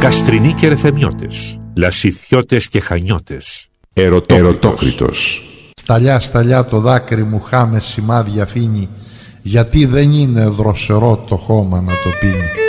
Καστρινοί και ρεθεμιώτες, λασιθιώτες και χανιώτες, ερωτόκριτος. Σταλιά σταλιά το δάκρυ μου χάμε σημάδια αφήνει, γιατί δεν είναι δροσερό το χώμα να το πίνει.